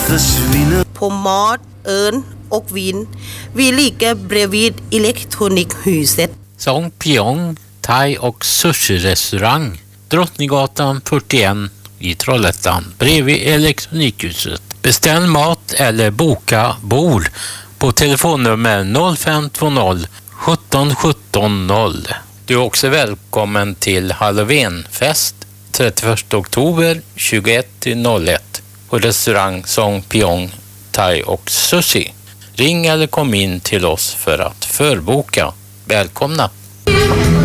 försvinner. På mat, öl och vin. Vi ligger bredvid Elektronikhuset. Song Pyong Thai- och sushi-restaurang. Drottninggatan 41 i Trollhättan, bredvid Elektronikhuset. Beställ mat eller boka bord på telefonnummer 0520 17 17 0. Du är också välkommen till Halloweenfest 31 oktober 21-01 på restaurang Song Pyong Thai och Sushi. Ring eller kom in till oss för att förboka. Välkomna!